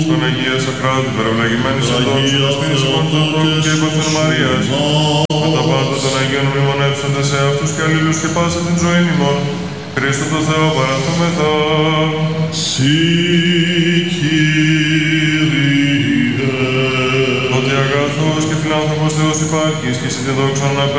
Στον Αγία Σακράτου, υπερευλογημένης οδόν, δεσπίνης ημών του Ανθρώπου και υπέρ Μαρίας, με τα πάντα των Αγίων μνημονεύσονται σε αυτούς και αλλήλους και πάσα την ζωή ημών, Χριστό το Θεό παραθούμεθα. Συ Κύριε, ότι αγαθός και φιλάνθρωπος Θεός υπάρχεις και σε τη δόξα να